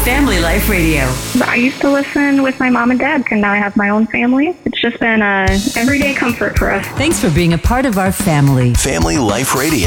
Family Life Radio. I used to listen with my mom and dad, and now I have my own family. It's just been a everyday comfort for us. Thanks for being a part of our family. Family Life Radio.